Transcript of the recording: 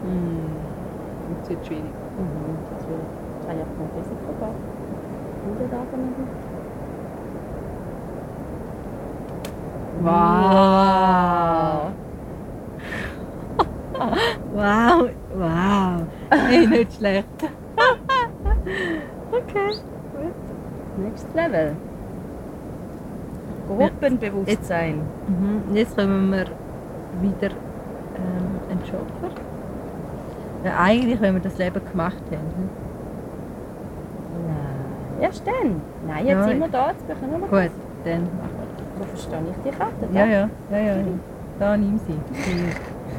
Jetzt wird es schwierig. Das wird eigentlich kein Risiko gehen. Und da Wow! Wow! Hey, nicht schlecht. Okay, gut. Next Level. Gruppenbewusstsein. Jetzt kommen wir wieder einen Joker. Ja, eigentlich, wenn wir das Leben gemacht haben. Nein. Erst dann? Nein, jetzt sind wir da, jetzt bekommen wir Gut, dann machen wir das. So verstehe ich die Karte. das. Ja. Da nimm sie.